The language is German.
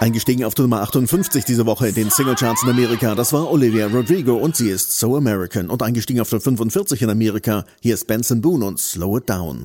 Eingestiegen auf die Nummer 58 diese Woche in den Singlecharts in Amerika, das war Olivia Rodrigo und sie ist So American. Und eingestiegen auf der 45 in Amerika, hier ist Benson Boone und Slow It Down.